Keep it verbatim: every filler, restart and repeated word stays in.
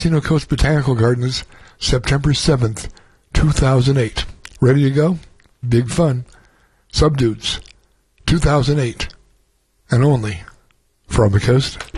Mendocino Coast Botanical Gardens, September seventh, two thousand eight. Ready to go? Big fun. Subdudes, two thousand eight. And only from the coast.